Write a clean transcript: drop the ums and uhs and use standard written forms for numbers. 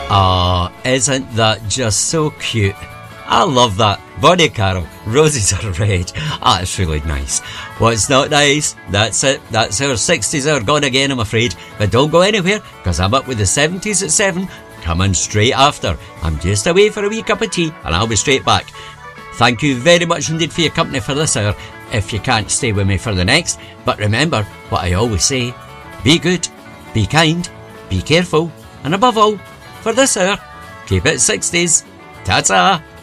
Oh, isn't that just so cute? I love that. Bonnie Carroll, roses are red. Ah, it's really nice. What's not nice? That's it. That's our 60s hour gone again, I'm afraid. But don't go anywhere, because I'm up with the 70s at 7, coming straight after. I'm just away for a wee cup of tea, and I'll be straight back. Thank you very much indeed for your company for this hour. If you can't stay with me for the next, but remember what I always say, be good, be kind, be careful, and above all, for this hour, keep it 60s. Ta-ta!